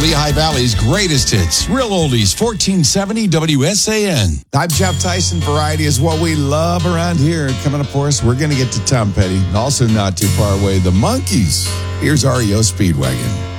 Lehigh Valley's greatest hits. Real oldies, 1470 WSAN. I'm Jeff Tyson. Variety is what we love around here. Coming up for us, we're going to get to Tom Petty. And also not too far away, the Monkees. Here's REO Speedwagon.